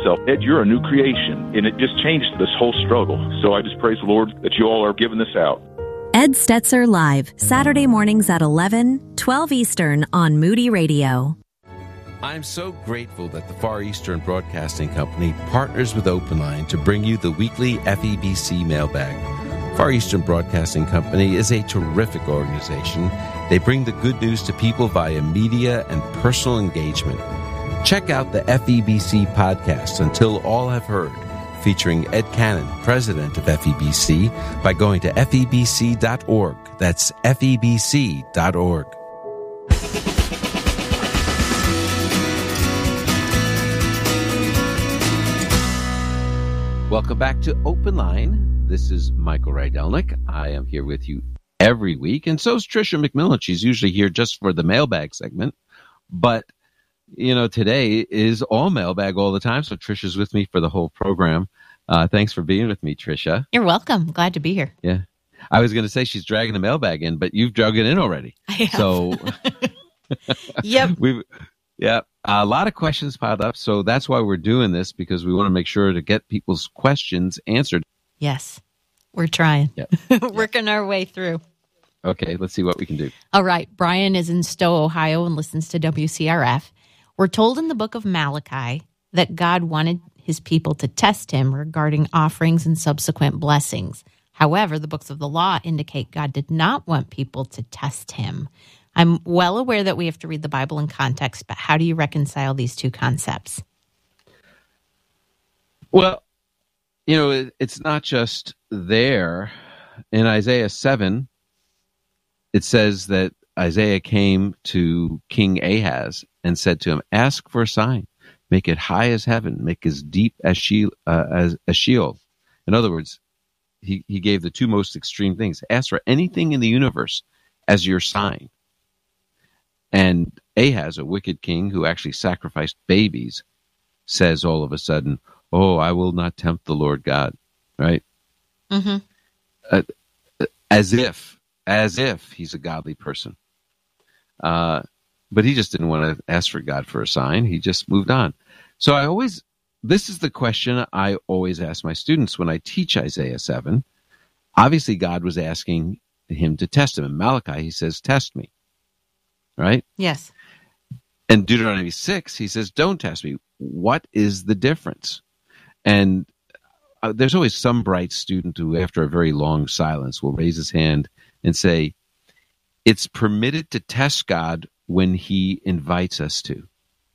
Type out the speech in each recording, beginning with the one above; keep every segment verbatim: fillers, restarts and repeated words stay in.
myself, Ed, you're a new creation. And it just changed this whole struggle. So I just praise the Lord that you all are giving this out. Ed Stetzer Live, Saturday mornings at eleven, twelve Eastern on Moody Radio. I'm so grateful that the Far Eastern Broadcasting Company partners with OpenLine to bring you the weekly F E B C mailbag. Far Eastern Broadcasting Company is a terrific organization. They bring the good news to people via media and personal engagement. Check out the F E B C podcast, Until All Have Heard, featuring Ed Cannon, president of F E B C, by going to F E B C dot org. That's F E B C dot org. Welcome back to Open Line. This is Michael Rydelnik. I am here with you every week, and so is Tricia McMillan. She's usually here just for the mailbag segment, but, you know, today is all mailbag all the time, so Tricia's with me for the whole program. Uh, thanks for being with me, Tricia. You're welcome. Glad to be here. Yeah. I was going to say she's dragging the mailbag in, but you've drug it in already. I have. So, yep. We've, yeah, a lot of questions piled up, so that's why we're doing this, because we want to make sure to get people's questions answered. Yes, we're trying. Yep. Working our way through. Okay, let's see what we can do. All right. Brian is in Stowe, Ohio, and listens to W C R F. We're told in the book of Malachi that God wanted his people to test him regarding offerings and subsequent blessings. However, the books of the law indicate God did not want people to test him. I'm well aware that we have to read the Bible in context, but how do you reconcile these two concepts? Well, you know, it, it's not just there. In Isaiah seven, it says that Isaiah came to King Ahaz and said to him, ask for a sign, make it high as heaven, make as deep as, she, uh, as, as Sheol. In other words, he, he gave the two most extreme things. Ask for anything in the universe as your sign. And Ahaz, a wicked king who actually sacrificed babies, says all of a sudden, oh, I will not tempt the Lord God, right? Mm-hmm. Uh, as if, as if he's a godly person. Uh, but he just didn't want to ask for God for a sign. He just moved on. So I always, this is the question I always ask my students when I teach Isaiah seven. Obviously, God was asking him to test him. In Malachi, he says, test me. Right? Yes. And Deuteronomy six, he says, don't test me. What is the difference? And uh, there's always some bright student who, after a very long silence, will raise his hand and say, it's permitted to test God when he invites us to.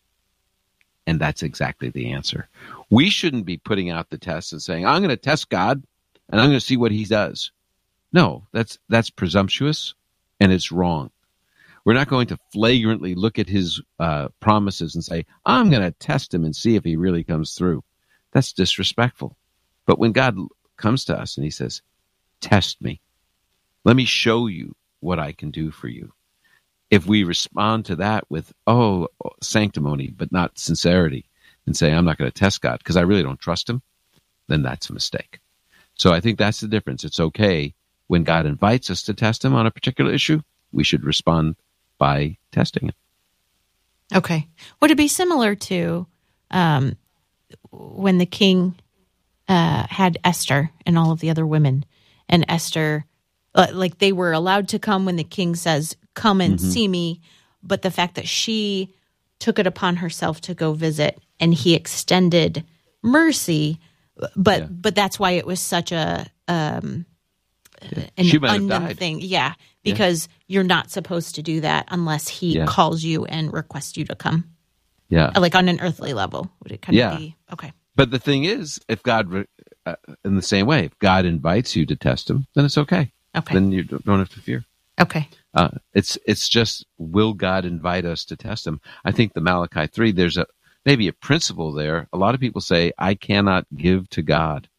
And that's exactly the answer. We shouldn't be putting out the test and saying, I'm going to test God and I'm going to see what he does. No, that's that's presumptuous and it's wrong. We're not going to flagrantly look at his uh, promises and say, I'm going to test him and see if he really comes through. That's disrespectful. But when God comes to us and he says, test me, let me show you what I can do for you. If we respond to that with, oh, sanctimony, but not sincerity, and say, I'm not going to test God because I really don't trust him, then that's a mistake. So I think that's the difference. It's okay when God invites us to test him on a particular issue, we should respond by testing it. Okay. Would it be similar to um, when the king uh, had Esther and all of the other women, and Esther, uh, like they were allowed to come when the king says, come and mm-hmm. see me, but the fact that she took it upon herself to go visit and he extended mercy, but yeah. but that's why it was such a um, yeah. an she might have undone died. thing. Yeah, because yeah. you're not supposed to do that unless he yeah. calls you and requests you to come. Yeah. Like on an earthly level, would it kind yeah. of be? Okay. But the thing is, if God, uh, in the same way, if God invites you to test him, then it's okay. Okay. Then you don't have to fear. Okay. Uh, it's it's just, will God invite us to test him? I think the Malachi three, there's a maybe a principle there. A lot of people say, I cannot give to God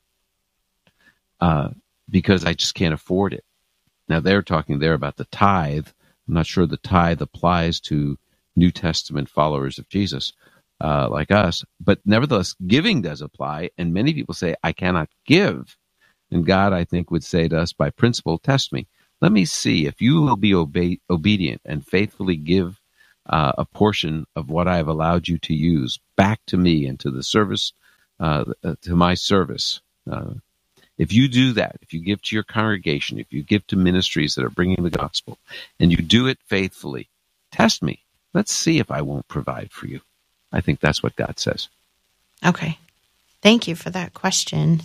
uh, because I just can't afford it. Now, they're talking there about the tithe. I'm not sure the tithe applies to New Testament followers of Jesus uh, like us, but nevertheless, giving does apply, and many people say, I cannot give. And God, I think, would say to us, by principle, test me. Let me see if you will be obe- obedient and faithfully give uh, a portion of what I have allowed you to use back to me and to the service uh, to my service. Uh, if you do that, if you give to your congregation, if you give to ministries that are bringing the gospel, and you do it faithfully, test me. Let's see if I won't provide for you. I think that's what God says. Okay. Thank you for that question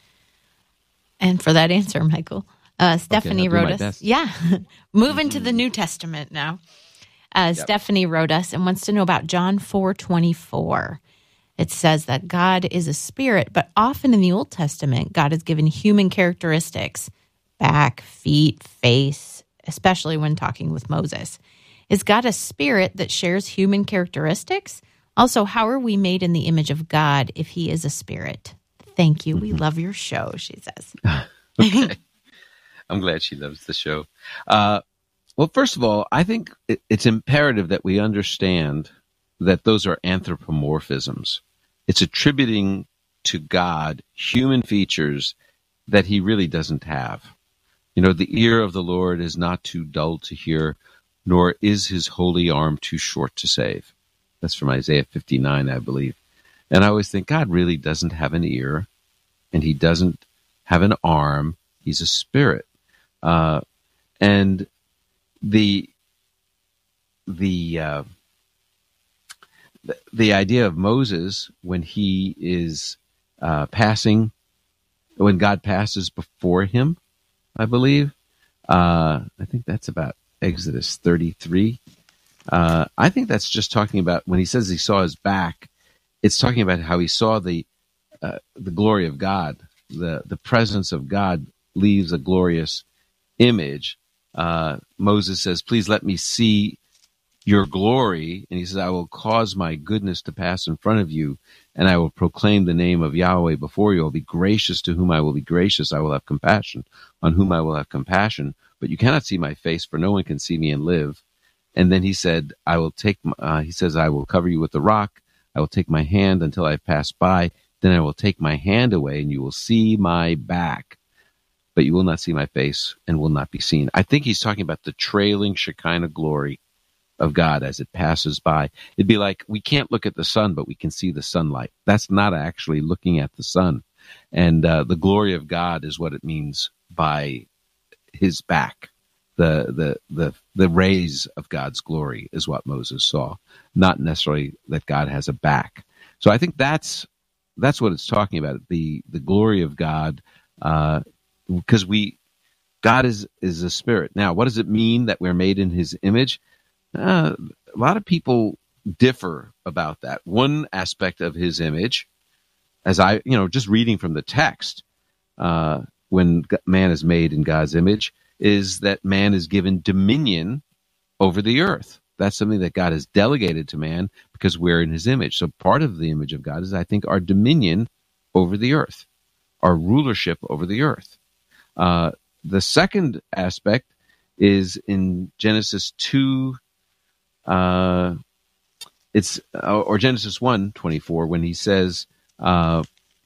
and for that answer, Michael. Uh, Stephanie okay, wrote us. Best. Yeah. Moving to the New Testament now. Uh, yep. Stephanie wrote us and wants to know about John four twenty-four. It says that God is a spirit, but often in the Old Testament, God has given human characteristics, back, feet, face, especially when talking with Moses. Is God a spirit that shares human characteristics? Also, how are we made in the image of God if he is a spirit? Thank you. Mm-hmm. We love your show, she says. Okay. I'm glad she loves the show. Uh, well, first of all, I think it, it's imperative that we understand that those are anthropomorphisms. It's attributing to God human features that he really doesn't have. You know, the ear of the Lord is not too dull to hear, nor is his holy arm too short to save. That's from Isaiah fifty-nine, I believe. And I always think God really doesn't have an ear, and he doesn't have an arm. He's a spirit. Uh, and the the, uh, the the idea of Moses when he is uh, passing, when God passes before him, I believe. Uh, I think that's about Exodus thirty-three. Uh, I think that's just talking about when he says he saw his back. It's talking about how he saw the uh, the glory of God. The the presence of God leaves a glorious image. Uh, Moses says, "Please let me see your glory." And he says, "I will cause my goodness to pass in front of you, and I will proclaim the name of Yahweh before you. I will be gracious to whom I will be gracious. I will have compassion on whom I will have compassion. But you cannot see my face, for no one can see me and live." And then he said, I will take, uh, he says, "I will cover you with the rock. I will take my hand until I pass by. Then I will take my hand away, and you will see my back. But you will not see my face and will not be seen." I think he's talking about the trailing Shekinah glory of God as it passes by. It'd be like, we can't look at the sun, but we can see the sunlight. That's not actually looking at the sun. And uh, the glory of God is what it means by his back. The, the the the rays of God's glory is what Moses saw, not necessarily that God has a back. So I think that's that's what it's talking about, the the glory of God, uh, because we God is is a spirit. Now, what does it mean that we're made in his image? Uh, a lot of people differ about that. One aspect of his image, as I, you know, just reading from the text, uh, when man is made in God's image, is that man is given dominion over the earth. That's something that God has delegated to man because we're in his image. So part of the image of God is, I think, our dominion over the earth, our rulership over the earth. Uh, the second aspect is in Genesis two, uh, it's or Genesis one twenty-four, when he says uh,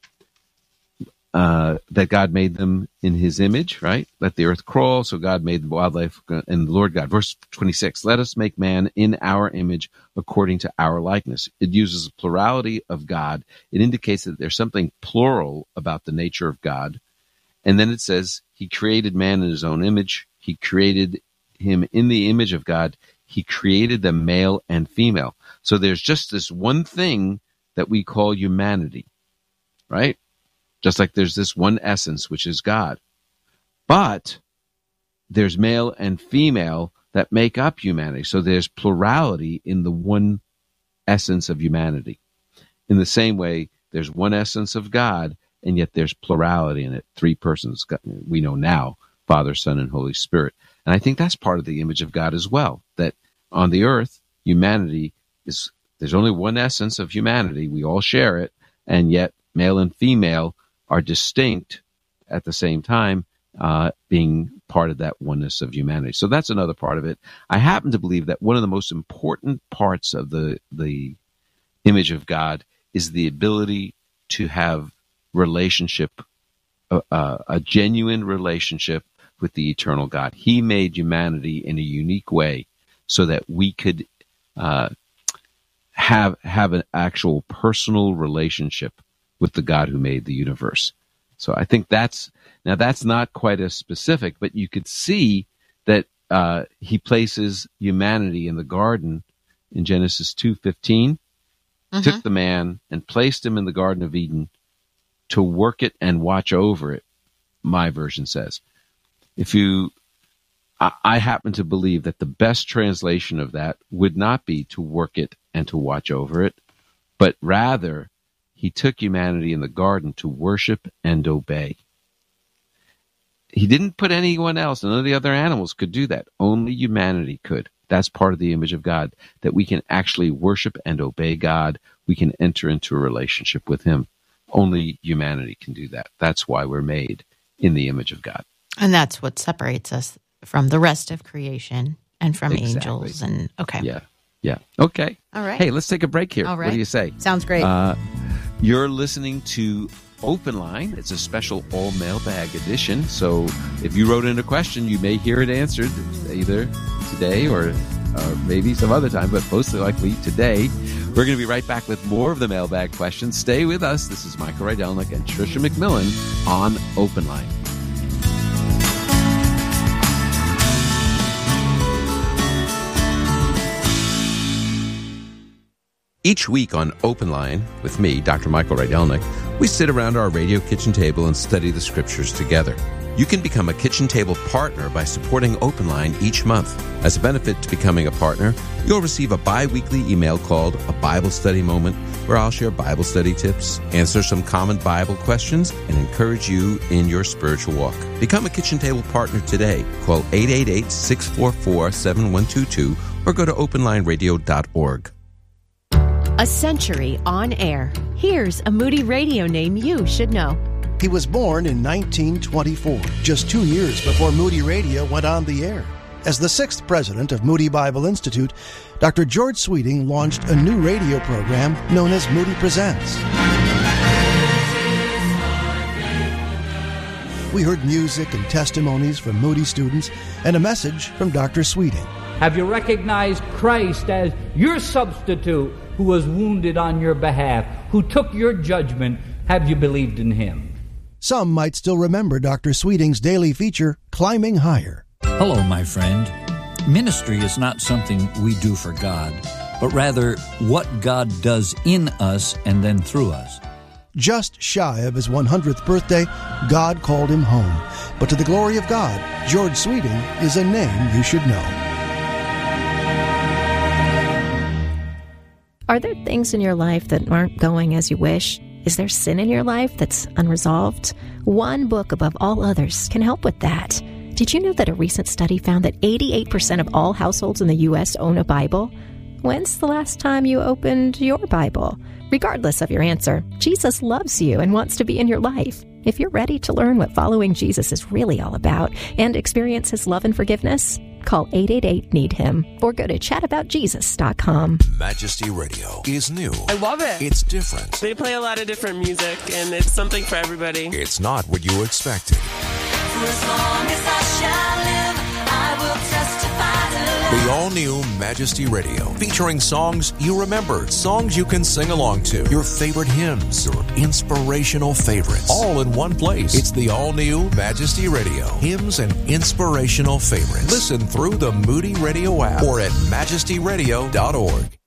uh, that God made them in his image, right? Let the earth crawl, so God made the wildlife, and the Lord God. Verse twenty-six, "Let us make man in our image according to our likeness." It uses a plurality of God. It indicates that there's something plural about the nature of God. And then it says, he created man in his own image. He created him in the image of God. He created them male and female. So there's just this one thing that we call humanity, right? Just like there's this one essence, which is God. But there's male and female that make up humanity. So there's plurality in the one essence of humanity. In the same way, there's one essence of God, and yet there's plurality in it. Three persons, we know now, Father, Son, and Holy Spirit. And I think that's part of the image of God as well, that on the earth, humanity is, there's only one essence of humanity. We all share it, and yet male and female are distinct at the same time, uh, being part of that oneness of humanity. So that's another part of it. I happen to believe that one of the most important parts of the the image of God is the ability to have relationship, uh, uh, a genuine relationship with the eternal God. He made humanity in a unique way so that we could uh, have have an actual personal relationship with the God who made the universe. So I think that's, now that's not quite as specific, but you could see that uh, he places humanity in the garden in Genesis two fifteen, mm-hmm. took the man and placed him in the Garden of Eden to work it and watch over it, my version says. If you, I, I happen to believe that the best translation of that would not be to work it and to watch over it, but rather he took humanity in the garden to worship and obey. He didn't put anyone else, none of the other animals could do that. Only humanity could. That's part of the image of God, that we can actually worship and obey God. We can enter into a relationship with him. Only humanity can do that. That's why we're made in the image of God. And that's what separates us from the rest of creation and from Exactly. angels. And okay. Yeah. Yeah. Okay. All right. Hey, let's take a break here. All right. What do you say? Sounds great. Uh, you're listening to Open Line. It's a special all mailbag edition. So if you wrote in a question, you may hear it answered either today or uh, maybe some other time, but most likely today. We're going to be right back with more of the mailbag questions. Stay with us. This is Michael Rydelnik and Tricia McMillan on Open Line. Each week on Open Line, with me, Doctor Michael Rydelnik, we sit around our radio kitchen table and study the scriptures together. You can become a kitchen table partner by supporting Open Line each month. As a benefit to becoming a partner, you'll receive a bi-weekly email called A Bible Study Moment, where I'll share Bible study tips, answer some common Bible questions, and encourage you in your spiritual walk. Become a kitchen table partner today. Call eight eight eight, six four four, seven one two two or go to open line radio dot org. A century on air. Here's a Moody Radio name you should know. He was born in nineteen twenty-four, just two years before Moody Radio went on the air. As the sixth president of Moody Bible Institute, Doctor George Sweeting launched a new radio program known as Moody Presents. We heard music and testimonies from Moody students and a message from Doctor Sweeting. Have you recognized Christ as your substitute who was wounded on your behalf, who took your judgment? Have you believed in him? Some might still remember Doctor Sweeting's daily feature, Climbing Higher. Hello, my friend. Ministry is not something we do for God, but rather what God does in us and then through us. Just shy of his one hundredth birthday, God called him home. But to the glory of God, George Sweeting is a name you should know. Are there things in your life that aren't going as you wish? Is there sin in your life that's unresolved? One book above all others can help with that. Did you know that a recent study found that eighty-eight percent of all households in the U S own a Bible? When's the last time you opened your Bible? Regardless of your answer, Jesus loves you and wants to be in your life. If you're ready to learn what following Jesus is really all about and experience his love and forgiveness, call eight eight eight, need him or go to chat about jesus dot com. Majesty Radio is new. I love it. It's different. They play a lot of different music, and it's something for everybody. It's not what you expected. For as long as I shall live, I will testify to love. The all-new Majesty Radio, featuring songs you remember, songs you can sing along to, your favorite hymns, or inspirational favorites, all in one place. It's the all-new Majesty Radio, hymns and inspirational favorites. Listen through the Moody Radio app or at majesty radio dot org.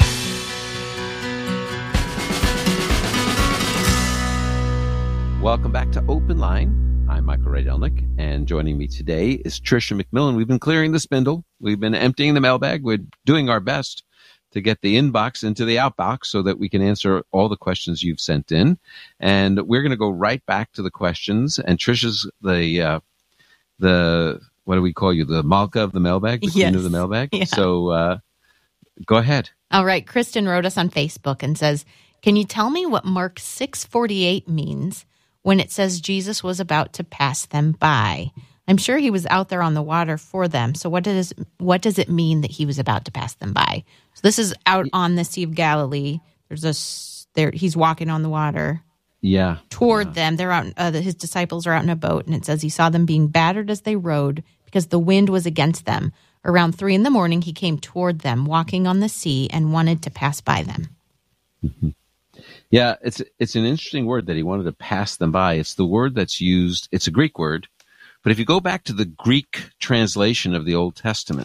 Welcome back to Open Line. I'm Michael Rydelnik, and joining me today is Tricia McMillan. We've been clearing the spindle. We've been emptying the mailbag. We're doing our best to get the inbox into the outbox so that we can answer all the questions you've sent in. And we're going to go right back to the questions. And Tricia's the, uh, the what do we call you, the Malka of the mailbag, the yes. queen of the mailbag? Yeah. So uh, go ahead. All right. Kristen wrote us on Facebook and says, can you tell me what Mark six forty-eight means when it says Jesus was about to pass them by? I'm sure he was out there on the water for them. So what does what does it mean that he was about to pass them by? So this is out on the Sea of Galilee. There's a there. He's walking on the water. Yeah. Toward yeah. them. They're out. Uh, his disciples are out in a boat, and it says he saw them being battered as they rowed because the wind was against them. Around three in the morning, he came toward them, walking on the sea, and wanted to pass by them. Mm-hmm. Yeah, it's it's an interesting word that he wanted to pass them by. It's the word that's used, it's a Greek word, but if you go back to the Greek translation of the Old Testament,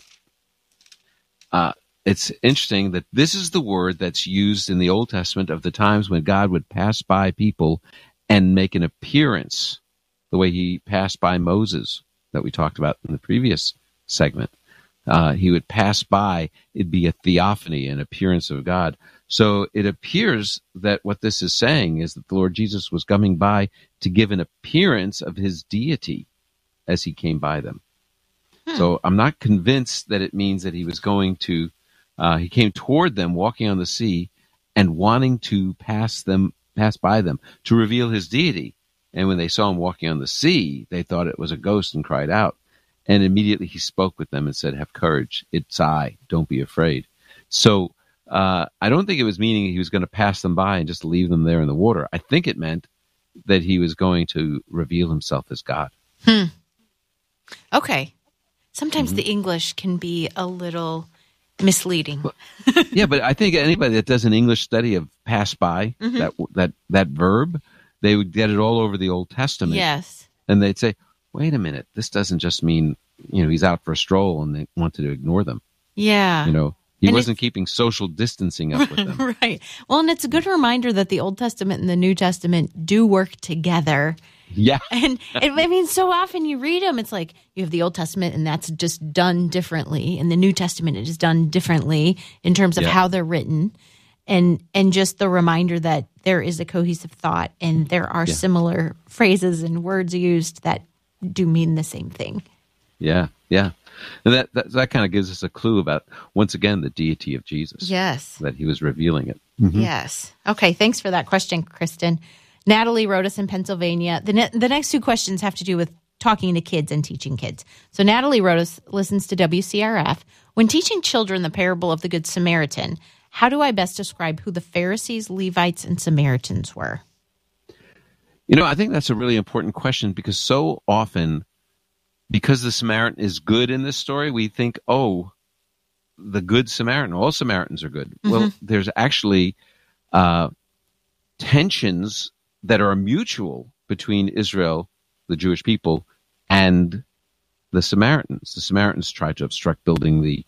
uh, it's interesting that this is the word that's used in the Old Testament of the times when God would pass by people and make an appearance, the way he passed by Moses that we talked about in the previous segment. Uh, he would pass by, it'd be a theophany, an appearance of God. So it appears that what this is saying is that the Lord Jesus was coming by to give an appearance of his deity as he came by them. Hmm. So I'm not convinced that it means that he was going to, uh, he came toward them walking on the sea and wanting to pass them, pass by them to reveal his deity. And when they saw him walking on the sea, they thought it was a ghost and cried out. And immediately he spoke with them and said, "Have courage. It's I. Don't be afraid." So uh, I don't think it was meaning he was going to pass them by and just leave them there in the water. I think it meant that he was going to reveal himself as God. Hmm. Okay. Sometimes Mm-hmm. the English can be a little misleading. Well, yeah, but I think anybody that does an English study of pass by, Mhm. that that that verb, they would get it all over the Old Testament. Yes. And they'd say, wait a minute, this doesn't just mean, you know, he's out for a stroll and they wanted to ignore them. Yeah. You know, he And wasn't keeping social distancing up with them. Right. Well, and it's a good reminder that the Old Testament and the New Testament do work together. Yeah. And it, I mean, so often you read them, it's like you have the Old Testament and that's just done differently. And the New Testament it is done differently in terms of Yeah. how they're written. And and just the reminder that there is a cohesive thought and there are Yeah. similar phrases and words used that do mean the same thing. Yeah, yeah. And that, that, that kind of gives us a clue about, once again, the deity of Jesus. Yes. That he was revealing it. Mhm. Yes. Okay. Thanks for that question, Kristen. Natalie wrote us in Pennsylvania. The, ne- the next two questions have to do with talking to kids and teaching kids. So Natalie wrote us, listens to W C R F. When teaching children the parable of the Good Samaritan, how do I best describe who the Pharisees, Levites, and Samaritans were? You know, I think that's a really important question because so often, because the Samaritan is good in this story, we think, oh, the good Samaritan, all Samaritans are good. Mm-hmm. Well, there's actually uh, tensions that are mutual between Israel, the Jewish people, and the Samaritans. The Samaritans tried to obstruct building the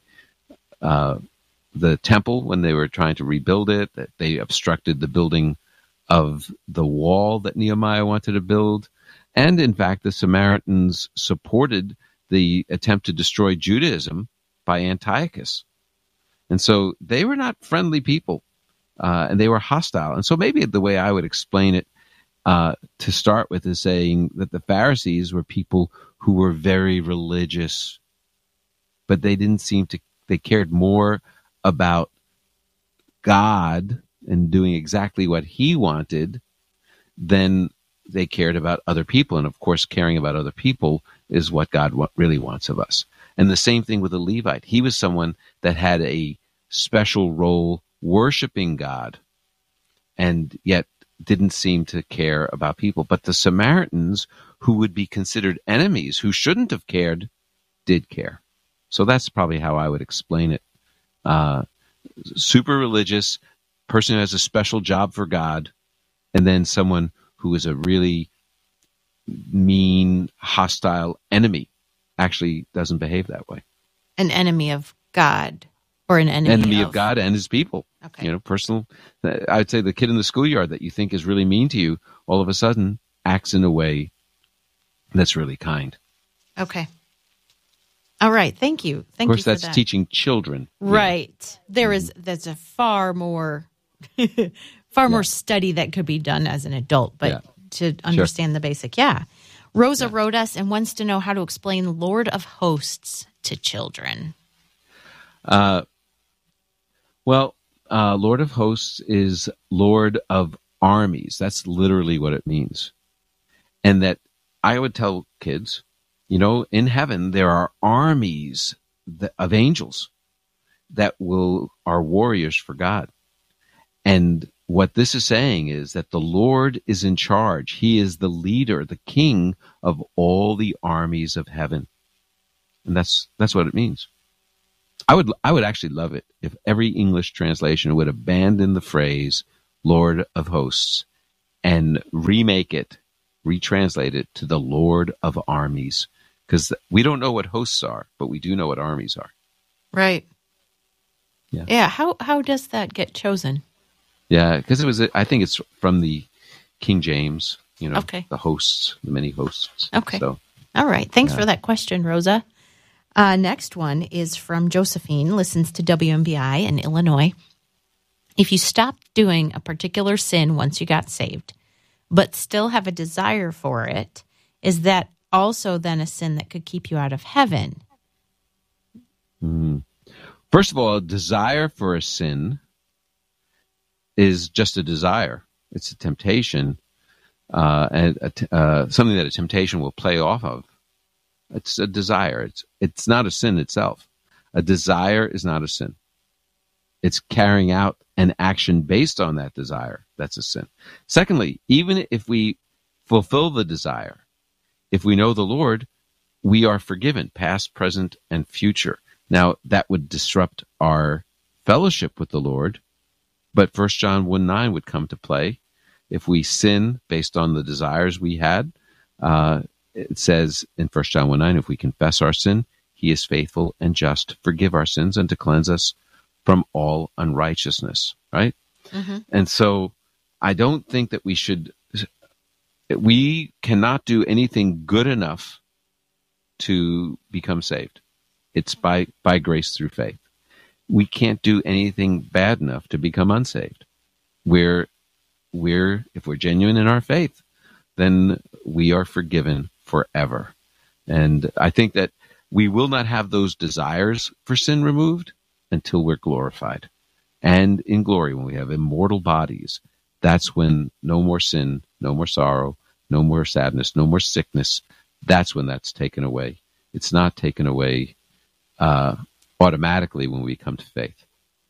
uh, the temple when they were trying to rebuild it. That they obstructed the building of the wall that Nehemiah wanted to build. And in fact, the Samaritans supported the attempt to destroy Judaism by Antiochus. And so they were not friendly people, uh, and they were hostile. And so maybe the way I would explain it uh, to start with is saying that the Pharisees were people who were very religious, but they didn't seem to, they cared more about God and doing exactly what he wanted than they cared about other people. And of course, caring about other people is what God wa- really wants of us. And the same thing with the Levite. He was someone that had a special role worshiping God and yet didn't seem to care about people. But the Samaritans, who would be considered enemies, who shouldn't have cared, did care. So that's probably how I would explain it. Uh, super religious, person who has a special job for God, and then someone who is a really mean, hostile enemy actually doesn't behave that way. An enemy of God or an enemy, Enemy of, of God and his people. Okay. You know, personal. I'd say the kid in the schoolyard that you think is really mean to you, all of a sudden acts in a way that's really kind. Okay. All right. Thank you. Thank of course, you for that's that. teaching children. Right. There is, there's a far more, far more study that could be done as an adult, but Yeah. to understand the basic. Yeah. Rosa wrote us and wants to know how to explain Lord of Hosts to children. Uh, well, uh, Lord of Hosts is Lord of Armies. That's literally what it means. And that I would tell kids, you know, in heaven there are armies that, of angels that will are warriors for God. And what this is saying is that the Lord is in charge. He is the leader, the king of all the armies of heaven. And that's that's what it means. I would I would actually love it if every English translation would abandon the phrase Lord of hosts, and remake it, retranslate it to the Lord of armies. Because we don't know what hosts are, but we do know what armies are. Right. Yeah. Yeah. How how does that get chosen? Yeah, because it was. I think it's from the King James. You know, Okay. the hosts, the many hosts. Okay. So, All right. Thanks Yeah. for that question, Rosa. Uh, next one is from Josephine, listens to W M B I in Illinois. If you stopped doing a particular sin once you got saved, but still have a desire for it, is that also then a sin that could keep you out of heaven? mm. First of all, a desire for a sin is just a desire. It's a temptation, uh, and a t- uh, something that a temptation will play off of. It's a desire. It's it's not a sin itself. A desire is not a sin. It's carrying out an action based on that desire. That's a sin. Secondly, even if we fulfill the desire, if we know the Lord, we are forgiven, past, present, and future. Now, that would disrupt our fellowship with the Lord, but First John one nine would come to play. If we sin based on the desires we had, uh, it says in First John one nine, if we confess our sin, he is faithful and just to forgive our sins and to cleanse us from all unrighteousness, right? Mm-hmm. And so I don't think that we should, we cannot do anything good enough to become saved. It's by, by grace through faith. We can't do anything bad enough to become unsaved. We're, we're, if we're genuine in our faith, then we are forgiven forever. And I think that we will not have those desires for sin removed until we're glorified. And in glory, when we have immortal bodies, that's when no more sin, no more sorrow, no more sadness, no more sickness. That's when that's taken away. It's not taken away uh, automatically when we come to faith.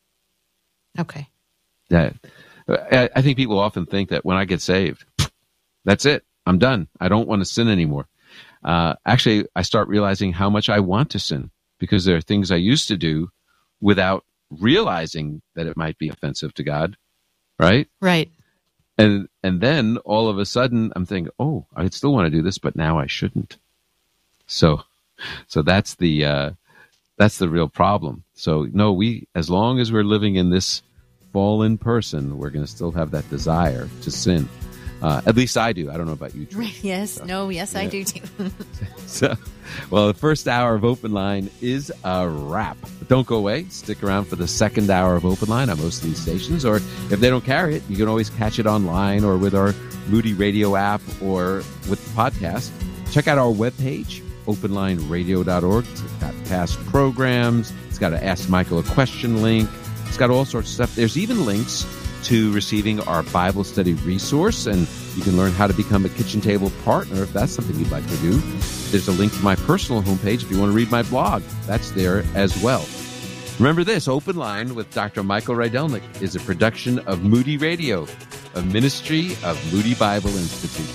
Okay. That, I, I think people often think that when I get saved, that's it. I'm done. I don't want to sin anymore. Uh, actually, I start realizing how much I want to sin because there are things I used to do without realizing that it might be offensive to God, right? Right. And and then all of a sudden I'm thinking, oh, I still want to do this, but now I shouldn't. So, so that's the uh, that's the real problem. So no, we as long as we're living in this fallen person, we're going to still have that desire to sin. Uh, at least I do. I don't know about you, Trish. Yes. So, No. Yes, I yeah. do too. So, well, the first hour of Open Line is a wrap. But don't go away. Stick around for the second hour of Open Line on most of these stations. Or if they don't carry it, you can always catch it online or with our Moody Radio app or with the podcast. Check out our webpage, open line radio dot org. It's got past programs. It's got an Ask Michael a Question link. It's got all sorts of stuff. There's even links to receiving our Bible study resource, and you can learn how to become a kitchen table partner if that's something you'd like to do. There's a link to my personal homepage if you want to read my blog. That's there as well. Remember this, Open Line with Doctor Michael Rydelnik is a production of Moody Radio, a ministry of Moody Bible Institute.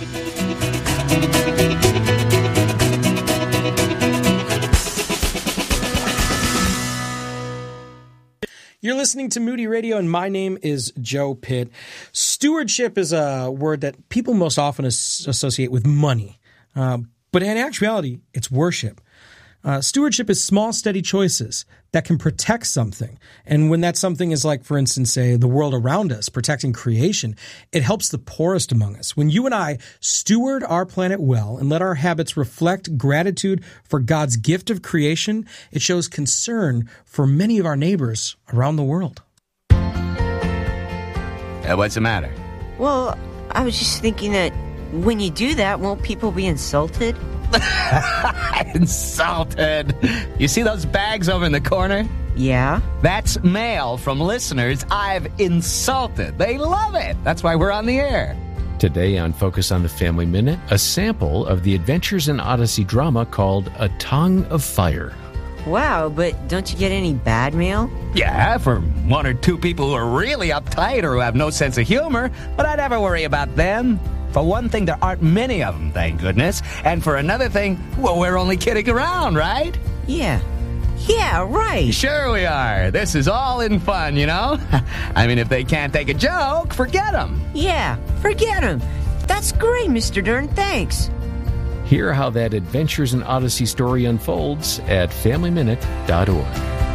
You're listening to Moody Radio, and my name is Joe Pitt. Stewardship is a word that people most often as- associate with money, uh, but in actuality, it's worship. Uh, stewardship is small, steady choices that can protect something. And when that something is like, for instance, say, the world around us, protecting creation, it helps the poorest among us. When you and I steward our planet well and let our habits reflect gratitude for God's gift of creation, it shows concern for many of our neighbors around the world. Uh, what's the matter? Well, I was just thinking that when you do that, won't people be insulted? Insulted. You see those bags over in the corner? Yeah. That's mail from listeners I've insulted. They love it. That's why we're on the air. Today on Focus on the Family Minute, a sample of the Adventures in Odyssey drama called A Tongue of Fire. Wow, but don't you get any bad mail? Yeah, for one or two people who are really uptight or who have no sense of humor, but I never worry about them. For one thing, there aren't many of them, thank goodness. And for another thing, well, we're only kidding around, right? Yeah. Yeah, right. Sure we are. This is all in fun, you know? I mean, if they can't take a joke, forget them. Yeah, forget them. That's great, Mister Dern. Thanks. Hear how that Adventures in Odyssey story unfolds at family minute dot org.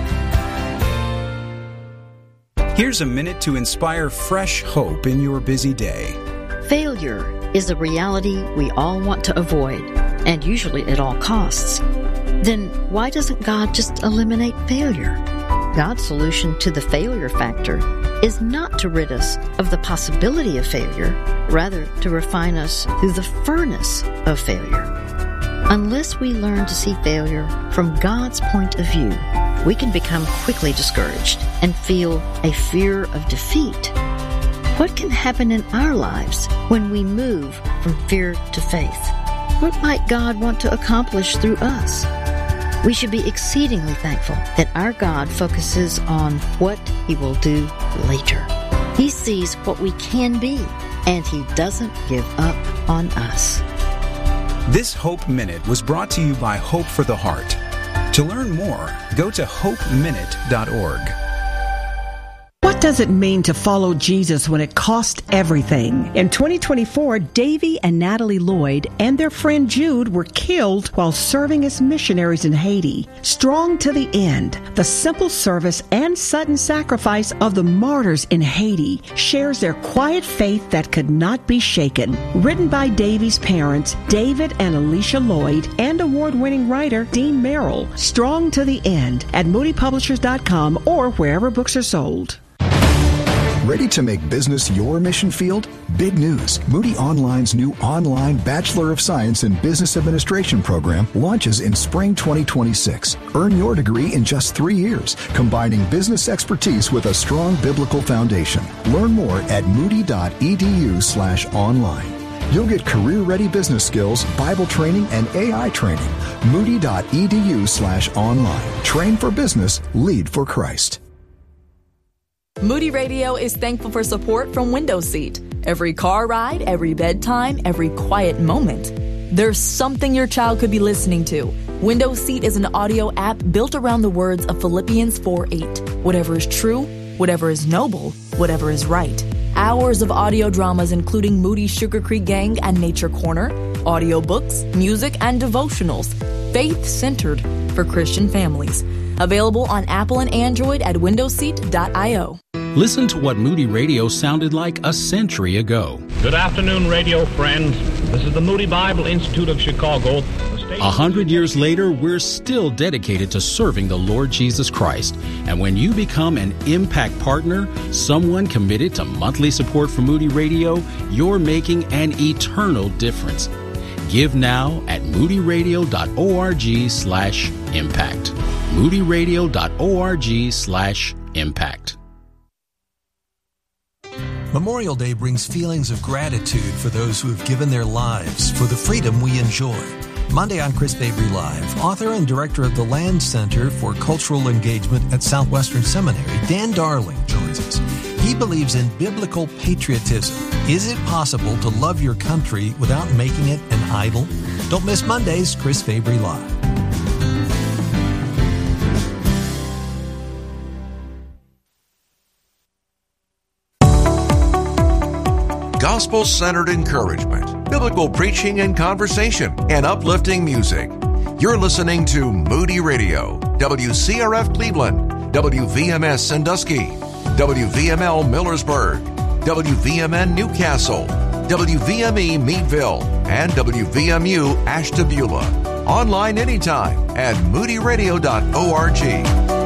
Here's a minute to inspire fresh hope in your busy day. Failure is a reality we all want to avoid, and usually at all costs. Then why doesn't God just eliminate failure? God's solution to the failure factor is not to rid us of the possibility of failure, rather to refine us through the furnace of failure. Unless we learn to see failure from God's point of view, we can become quickly discouraged and feel a fear of defeat. What can happen in our lives when we move from fear to faith? What might God want to accomplish through us? We should be exceedingly thankful that our God focuses on what He will do later. He sees what we can be, and He doesn't give up on us. This Hope Minute was brought to you by Hope for the Heart. To learn more, go to hope minute dot org. What does it mean to follow Jesus when it costs everything? In twenty twenty-four, Davy and Natalie Lloyd and their friend Jude were killed while serving as missionaries in Haiti. Strong to the end, the simple service and sudden sacrifice of the martyrs in Haiti shares their quiet faith that could not be shaken. Written by Davy's parents, David and Alicia Lloyd, and award-winning writer Dean Merrill. Strong to the end at moody publishers dot com or wherever books are sold. Ready to make business your mission field? Big news. Moody Online's new online Bachelor of Science in Business Administration program launches in spring twenty twenty-six. Earn your degree in just three years, combining business expertise with a strong biblical foundation. Learn more at moody dot e d u slash online. You'll get career-ready business skills, Bible training, and A I training. moody dot e d u slash online. Train for business, lead for Christ. Moody Radio is thankful for support from Window Seat. Every car ride, every bedtime, every quiet moment. There's something your child could be listening to. Window Seat is an audio app built around the words of Philippians four eight. Whatever is true, whatever is noble, whatever is right. Hours of audio dramas including Moody Sugar Creek Gang and Nature Corner, audiobooks, music, and devotionals. Faith-centered for Christian families. Available on Apple and Android at window seat dot io. Listen to what Moody Radio sounded like a century ago. Good afternoon, radio friends. This is the Moody Bible Institute of Chicago. A hundred years later, we're still dedicated to serving the Lord Jesus Christ. And when you become an Impact Partner, someone committed to monthly support for Moody Radio, you're making an eternal difference. Give now at moody radio dot org slash impact. moody radio dot org slash impact. Memorial Day brings feelings of gratitude for those who have given their lives for the freedom we enjoy. Monday on Chris Fabry Live, author and director of the Land Center for Cultural Engagement at Southwestern Seminary, Dan Darling, joins us. He believes in biblical patriotism. Is it possible to love your country without making it an idol? Don't miss Monday's Chris Fabry Live. Gospel-centered encouragement, biblical preaching and conversation, and uplifting music. You're listening to Moody Radio, W C R F Cleveland, W V M S Sandusky, W V M L Millersburg, W V M N Newcastle, W V M E Meadville, and W V M U Ashtabula. Online anytime at moody radio dot org.